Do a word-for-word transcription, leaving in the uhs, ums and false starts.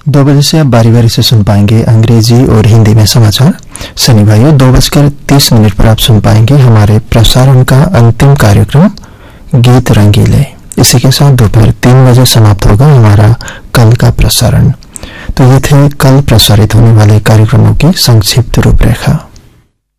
दो बजे से आप बारी बारी से सुन पाएंगे अंग्रेजी और हिंदी में समाचार। शनि भाइयों दो बजकर तीस मिनट पर आप सुन पाएंगे हमारे प्रसारण का अंतिम कार्यक्रम गीत रंगीले। इसी के साथ दोपहर तीन बजे समाप्त होगा हमारा कल का प्रसारण। तो ये थे कल प्रसारित होने वाले कार्यक्रमों की संक्षिप्त रूपरेखा।